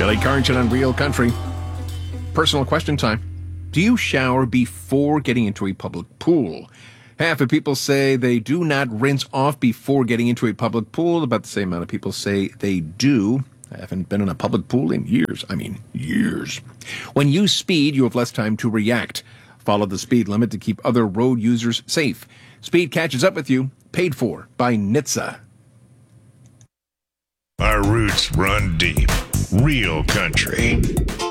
Billy Carrington on Real Country. Personal question time. Do you shower before getting into a public pool? Half of people say they do not rinse off before getting into a public pool. About the same amount of people say they do. I haven't been in a public pool in years. I mean, years. When you speed, you have less time to react. Follow the speed limit to keep other road users safe. Speed catches up with you. Paid for by NHTSA. Our roots run deep. Real Country.